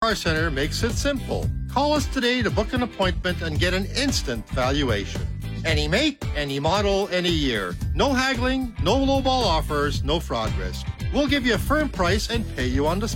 Car Center makes it simple. Call us today to book an appointment and get an instant valuation. Any make, any model, any year. No haggling, no lowball offers, no fraud risk. We'll give you a firm price and pay you on the spot.